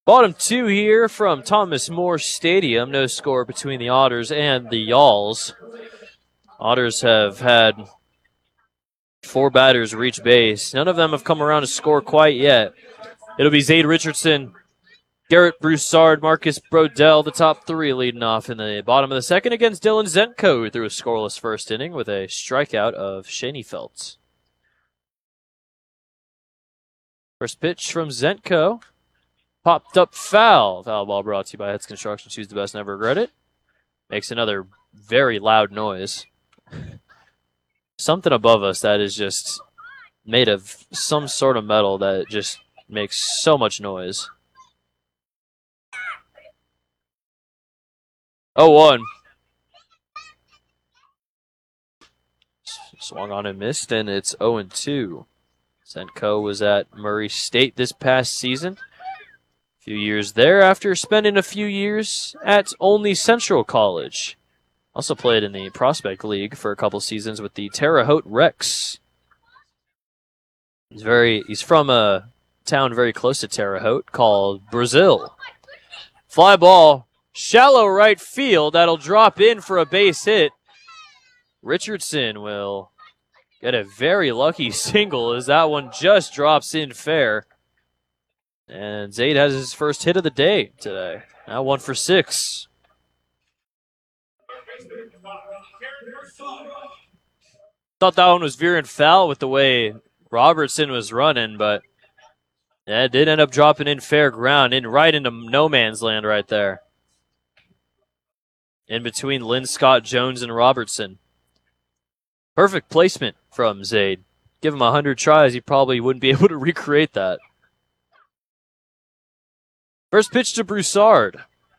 Bottom two here from Thomas More Stadium. No score between the Otters and the Yalls. Otters have had 4 batters reach base. None of them have come around to score quite yet. It'll be Zade Richardson, Garrett Broussard, Marcus Brodell, the top 3 leading off in the bottom of the second against Dylan Zenko, who threw a scoreless first inning with a strikeout of Schoenfeld. First pitch from Zenko. Popped up foul. Foul ball brought to you by Hetz Construction. Choose the best, never regret it. Makes another very loud noise. Something above us that is just made of some sort of metal that just makes so much noise. 0-1. Swung on and missed, and it's 0-2. Zenko was at Murray State this past season. Few years there after spending a few years at Olney Central College. Also played in the Prospect League for a couple seasons with the Terre Haute Rex. He's from a town very close to Terre Haute called Brazil. Fly ball, shallow right field. That'll drop in for a base hit. Richardson will get a very lucky single as that one just drops in fair. And Zade has his first hit of the day today. Now 1 for 6. Thought that one was veering foul with the way Robertson was running, but yeah, it did end up dropping in fair ground, right into no man's land right there. In between Lynn Scott Jones and Robertson. Perfect placement from Zade. Give him 100 tries, he probably wouldn't be able to recreate that. First pitch to Broussard.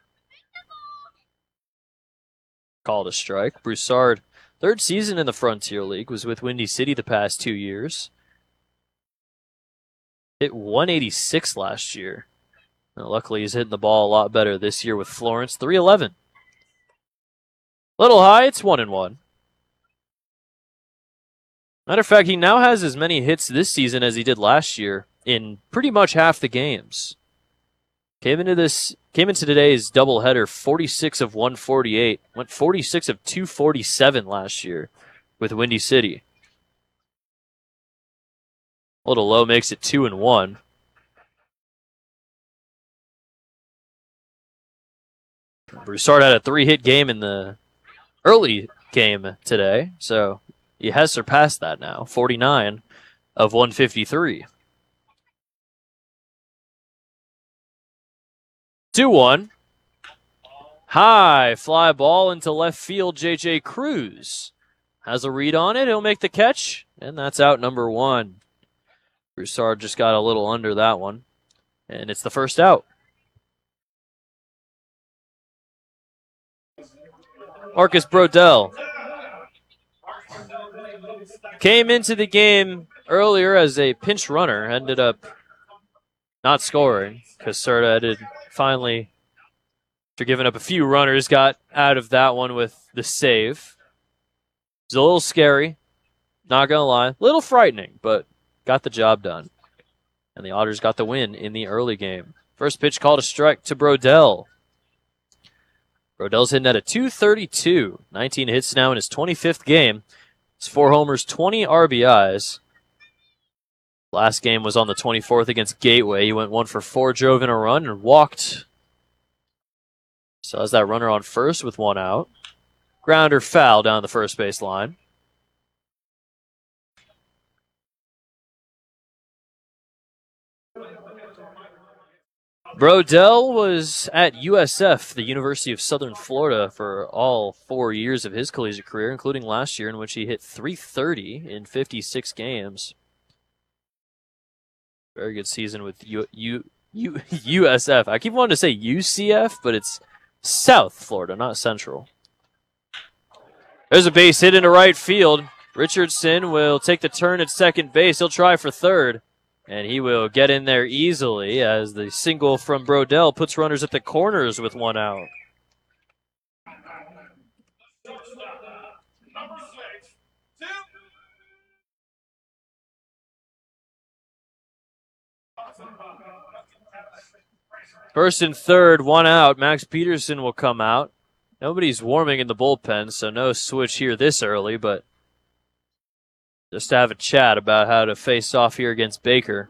Called a strike. Broussard, 3rd season in the Frontier League, was with Windy City the past 2 years. Hit 186 last year. Now, luckily, he's hitting the ball a lot better this year with Florence. 311. Little high, it's 1-1. Matter of fact, he now has as many hits this season as he did last year in pretty much half the games. Came into today's doubleheader 46 of 148. Went 46 of 247 last year with Windy City. A little low makes it 2-1. Broussard had a 3-hit game in the early game today, so he has surpassed that now. 49 of 153. 2-1. High fly ball into left field. J.J. Cruz has a read on it. He'll make the catch, and that's out number 1. Broussard just got a little under that one, and it's the first out. Marcus Brodell came into the game earlier as a pinch runner, ended up not scoring. Caserta did finally, after giving up a few runners, got out of that one with the save. It was a little scary, not going to lie. A little frightening, but got the job done. And the Otters got the win in the early game. First pitch called a strike to Brodell. Brodell's hitting at a .232. 19 hits now in his 25th game. It's 4 homers, 20 RBIs. Last game was on the 24th against Gateway. He went 1 for 4, drove in a run, and walked. So has that runner on first with 1 out. Grounder foul down the first base line. Brodell was at USF, the University of Southern Florida, for all 4 years of his collegiate career, including last year in which he hit .330 in 56 games. Very good season with USF. I keep wanting to say UCF, but it's South Florida, not Central. There's a base hit into right field. Richardson will take the turn at second base. He'll try for third, and he will get in there easily as the single from Brodell puts runners at the corners with 1 out. First and third, one out. Max Peterson will come out. Nobody's warming in the bullpen, so no switch here this early, but just to have a chat about how to face off here against Baker.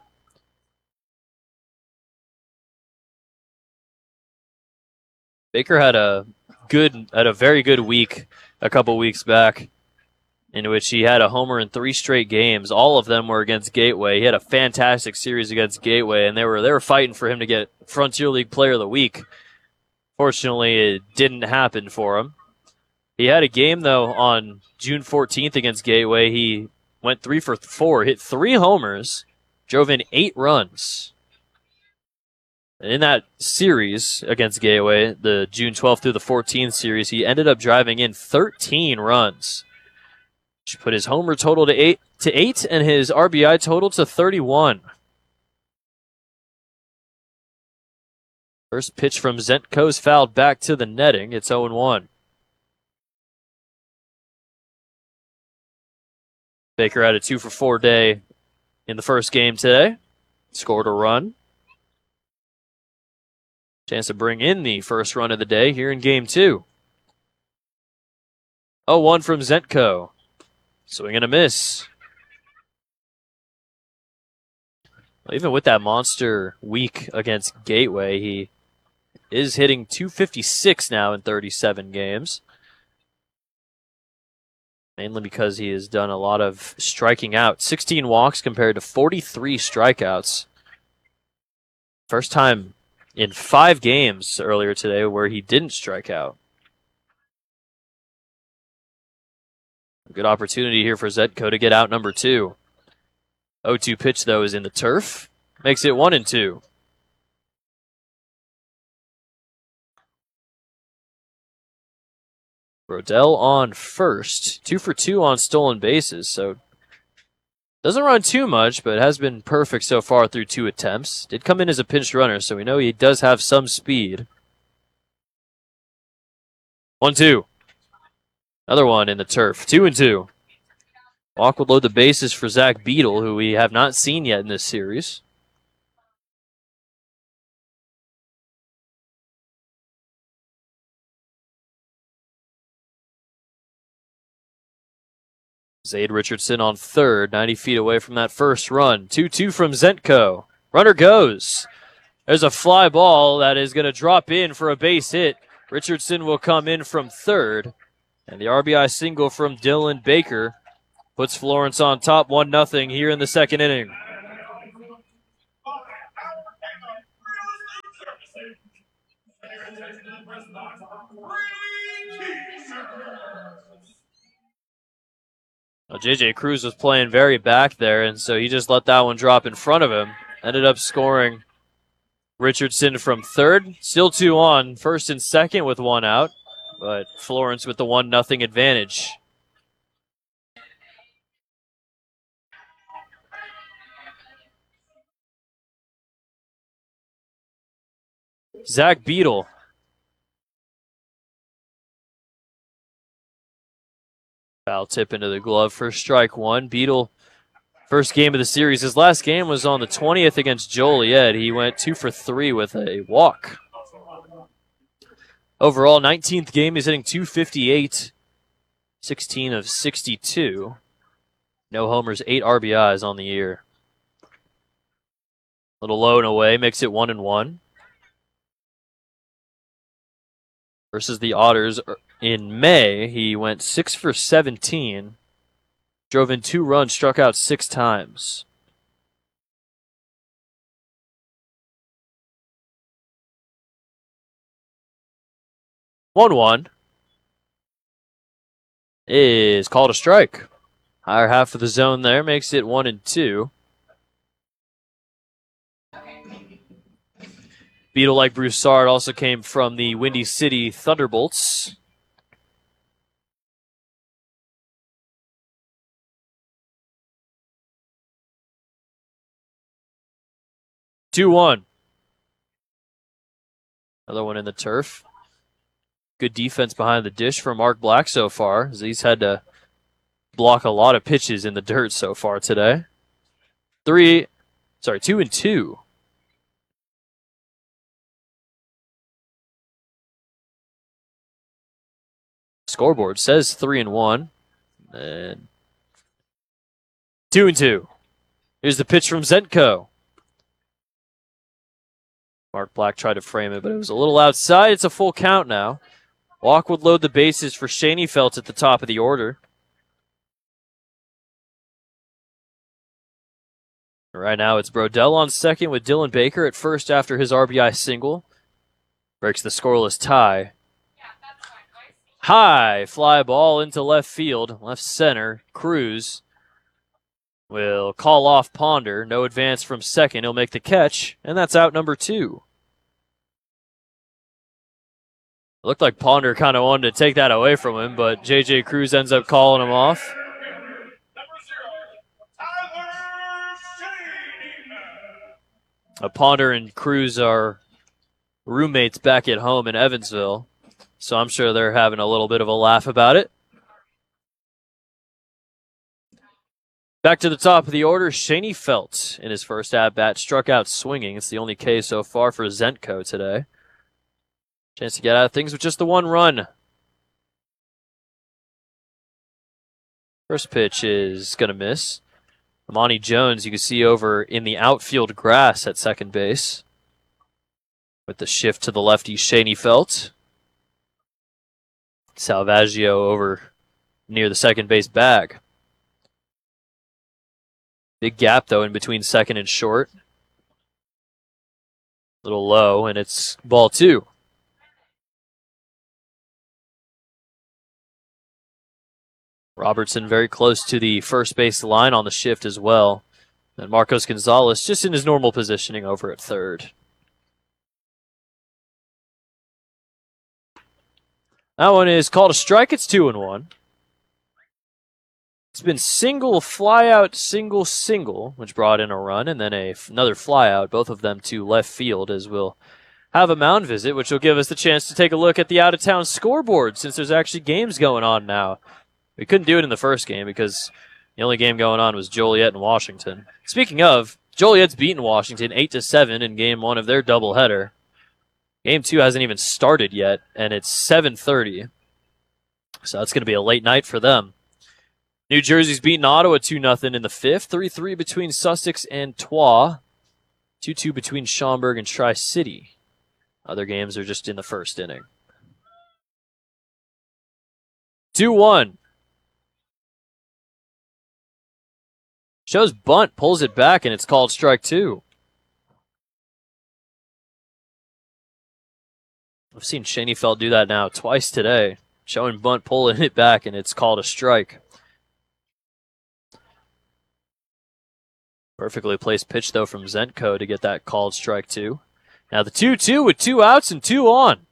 Baker had a very good week a couple weeks back, in which he had a homer in 3 straight games. All of them were against Gateway. He had a fantastic series against Gateway, and they were fighting for him to get Frontier League Player of the Week. Fortunately, it didn't happen for him. He had a game, though, on June 14th against Gateway. He went 3 for 4, hit 3 homers, drove in 8 runs. And in that series against Gateway, the June 12th through the 14th series, he ended up driving in 13 runs, which put his homer total to 8 and his RBI total to 31. First pitch from Zentko's fouled back to the netting. It's 0-1. Baker had a 2 for 4 day in the first game today. Scored a run. Chance to bring in the first run of the day here in game 2. 0-1 from Zentko. Swing and a miss. Well, even with that monster week against Gateway, he is hitting .256 now in 37 games. Mainly because he has done a lot of striking out. 16 walks compared to 43 strikeouts. First time in 5 games earlier today where he didn't strike out. A good opportunity here for Zentko to get out number 2. 0-2 pitch, though, is in the turf. Makes it 1-2. Rodell on first. 2 for 2 on stolen bases, so doesn't run too much, but has been perfect so far through 2 attempts. Did come in as a pinch runner, so we know he does have some speed. 1-2. Another one in the turf. 2-2. Walk would load the bases for Zach Beadle, who we have not seen yet in this series. Zade Richardson on third, 90 feet away from that first run. 2-2 from Zentko. Runner goes. There's a fly ball that is going to drop in for a base hit. Richardson will come in from third. And the RBI single from Dylan Baker puts Florence on top 1-0 here in the second inning. Well, J.J. Cruz was playing very back there, and so he just let that one drop in front of him. Ended up scoring Richardson from third. Still 2 on, first and second with 1 out, but Florence with the 1-0 advantage. Zach Beadle. Foul tip into the glove for strike 1. Beadle, first game of the series. His last game was on the 20th against Joliet. He went 2 for 3 with a walk. Overall, 19th game, he's hitting .258, 16 of 62. No homers, 8 RBIs on the year. Little low and away, makes it 1-1. Versus the Otters in May, he went 6 for 17, drove in 2 runs, struck out 6 times. One is called a strike. Higher half of the zone there makes it 1-2. Beadle, like Broussard, also came from the Windy City Thunderbolts. Two-one. Another one in the turf. Good defense behind the dish for Mark Black so far, as he's had to block a lot of pitches in the dirt so far today. 2-2. scoreboard says 3-1. And 2-2. Here's the pitch from Zenko. Mark Black tried to frame it, but it was a little outside. It's a full count now. Walk would load the bases for Schoenfeld at the top of the order. Right now it's Brodell on second with Dylan Baker at first after his RBI single. Breaks the scoreless tie. High fly ball into left field, left center. Cruz will call off Ponder. No advance from second. He'll make the catch, and that's out number 2. Looked like Ponder kind of wanted to take that away from him, but J.J. Cruz ends up calling him off. Ponder and Cruz are roommates back at home in Evansville, so I'm sure they're having a little bit of a laugh about it. Back to the top of the order, Schoenfeld in his first at-bat struck out swinging. It's the only K so far for Zenko today. Chance to get out of things with just the 1 run. First pitch is going to miss. Amani Jones, you can see over in the outfield grass at second base. With the shift to the lefty, Schoenfeld. Salvaggio over near the second base bag. Big gap, though, in between second and short. A little low, and it's ball 2. Robertson very close to the first base line on the shift as well. And Marcos Gonzalez just in his normal positioning over at third. That one is called a strike. It's 2-1. It's been single, fly out, single, single, which brought in a run, and then another fly out, both of them to left field, as we'll have a mound visit, which will give us the chance to take a look at the out-of-town scoreboard, since there's actually games going on now. We couldn't do it in the first game because the only game going on was Joliet and Washington. Speaking of, Joliet's beaten Washington 8-7 in game 1 of their doubleheader. Game 2 hasn't even started yet, and it's 7:30. So that's going to be a late night for them. New Jersey's beaten Ottawa 2-0 in the 5th. 3-3 between Sussex and Troyes. 2-2 between Schaumburg and Tri-City. Other games are just in the first inning. 2-1. Shows bunt, pulls it back, and it's called strike 2. I've seen Schoenfeld do that now twice today. Showing bunt, pulling it back, and it's called a strike. Perfectly placed pitch, though, from Zenko to get that called strike 2. Now the 2-2 with 2 outs and 2 on.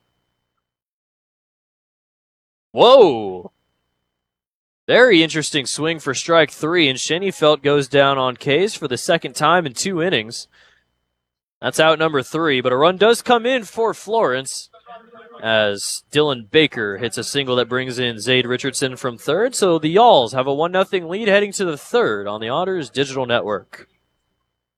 Whoa! Very interesting swing for strike 3, and Schoenfeld goes down on K's for the second time in 2 innings. That's out number 3, but a run does come in for Florence as Dylan Baker hits a single that brings in Zaid Richardson from third. So the Yalls have a 1-0 lead heading to the third on the Otters Digital Network.